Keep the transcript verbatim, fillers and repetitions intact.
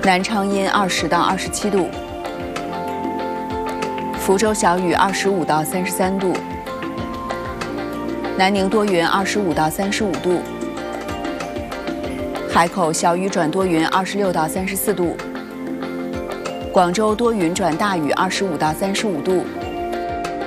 南昌阴二十到二十七度，福州小雨二十五到三十三度，南宁多云二十五到三十五度，海口小雨转多云二十六到三十四度，广州多云转大雨二十五到三十五度。